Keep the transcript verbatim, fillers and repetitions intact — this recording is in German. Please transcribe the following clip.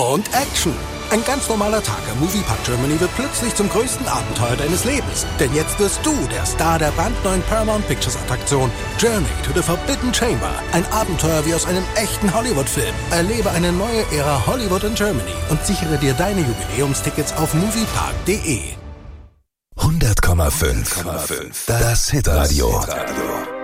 und Action. Ein ganz normaler Tag am Moviepark Germany wird plötzlich zum größten Abenteuer deines Lebens. Denn jetzt wirst du der Star der brandneuen Paramount Pictures Attraktion Journey to the Forbidden Chamber. Ein Abenteuer wie aus einem echten Hollywood-Film. Erlebe eine neue Ära Hollywood in Germany und sichere dir deine Jubiläumstickets auf moviepark punkt de. hundert Komma fünf. Das Hitradio.